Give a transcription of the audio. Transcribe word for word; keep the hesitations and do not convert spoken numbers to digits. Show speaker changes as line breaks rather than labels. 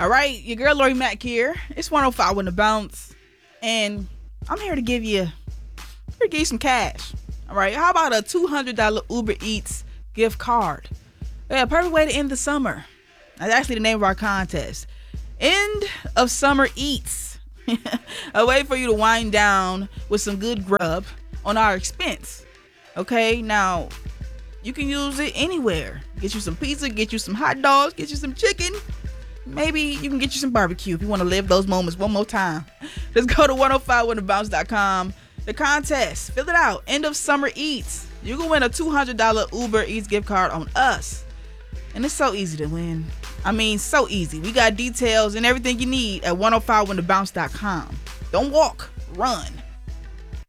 All right, your girl Lori Mack here. It's one oh five when the bounce, and I'm here to give you, here to give you some cash. All right, how about a two hundred dollars Uber Eats gift card? Yeah, perfect way to end the summer. That's actually the name of our contest. End of Summer Eats. A way for you to wind down with some good grub on our expense. Okay, now you can use it anywhere. Get you some pizza, get you some hot dogs, get you some chicken. Maybe you can get you some barbecue if you want to live those moments one more time. Just go to one oh five when the bounce dot com. The contest, fill it out. End of Summer Eats. You can win a two hundred dollars Uber Eats gift card on us. And it's so easy to win. I mean, so easy. We got details and everything you need at one oh five when the bounce dot com. Don't walk, run.